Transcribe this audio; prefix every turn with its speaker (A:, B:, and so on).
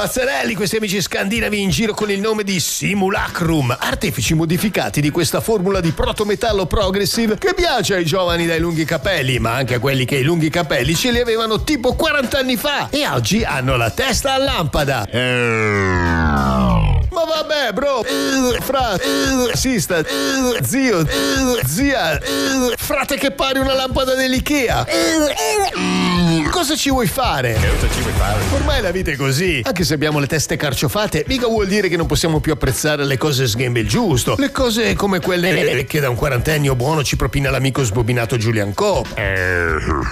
A: Pazzarelli, questi amici scandinavi in giro con il nome di Simulacrum, artefici modificati di questa formula di protometallo progressive che piace ai giovani dai lunghi capelli, ma anche a quelli che i lunghi capelli ce li avevano tipo 40 anni fa e oggi hanno la testa a lampada. Ma vabbè, bro, fra, sista, zio, zia, frate che pari una lampada dell'Ikea. Cosa ci vuoi fare? Ormai la vita è così. Anche se abbiamo le teste carciofate, mica vuol dire che non possiamo più apprezzare le cose sghembe il giusto. Le cose come quelle che da un quarantennio buono ci propina l'amico sbobinato Julian Cope.